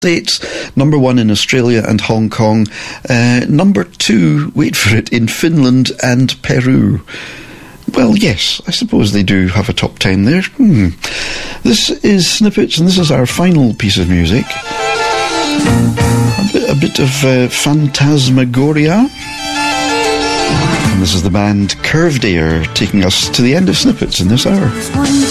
States, number 1 in Australia and Hong Kong, number 2, wait for it, in Finland and Peru. Well, yes, I suppose they do have a top 10 there. This is Snippets, and this is our final piece of music. A bit of Phantasmagoria. And this is the band Curved Air taking us to the end of Snippets in this hour.